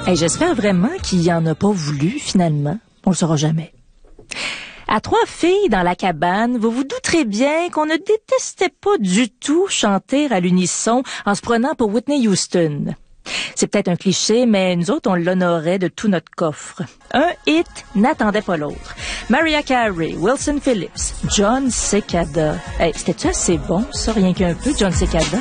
Hey, j'espère vraiment qu'il y en a pas voulu, finalement. On le saura jamais. À 3 filles dans la cabane, vous vous douterez bien qu'on ne détestait pas du tout chanter à l'unisson en se prenant pour Whitney Houston. C'est peut-être un cliché, mais nous autres, on l'honorait de tout notre coffre. Un hit n'attendait pas l'autre. Mariah Carey, Wilson Phillips, John Cicada. Hey, c'était-tu assez bon, ça, rien qu'un peu, John Cicada?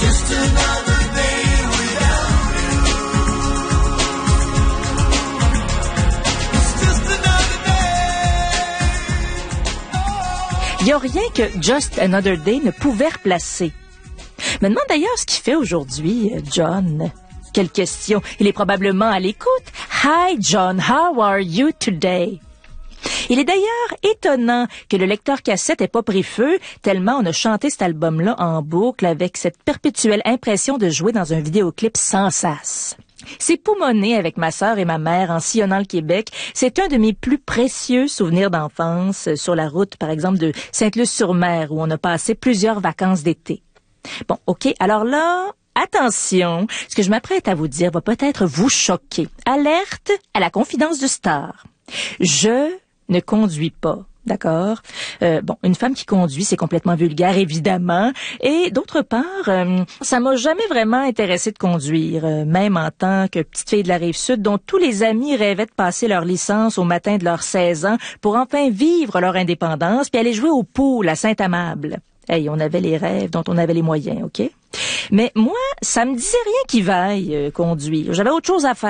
Il n'y a rien que Just Another Day ne pouvait replacer. Je me demande d'ailleurs ce qu'il fait aujourd'hui, John. Quelle question. Il est probablement à l'écoute. Hi, John, how are you today? Il est d'ailleurs étonnant que le lecteur cassette ait pas pris feu, tellement on a chanté cet album-là en boucle avec cette perpétuelle impression de jouer dans un vidéoclip sans sas. C'est poumonné avec ma sœur et ma mère en sillonnant le Québec. C'est un de mes plus précieux souvenirs d'enfance sur la route, par exemple, de Sainte-Luce-sur-Mer, où on a passé plusieurs vacances d'été. Bon, OK, alors là, attention, ce que je m'apprête à vous dire va peut-être vous choquer. Alerte à la confidence du star. Je ne conduis pas. D'accord? Une femme qui conduit, c'est complètement vulgaire, évidemment. Et d'autre part, ça m'a jamais vraiment intéressé de conduire, même en tant que petite fille de la Rive-Sud dont tous les amis rêvaient de passer leur licence au matin de leurs 16 ans pour enfin vivre leur indépendance puis aller jouer au pool à Saint-Amable. Hey, on avait les rêves dont on avait les moyens, OK? Mais moi, ça me disait rien qui vaille conduire. J'avais autre chose à faire.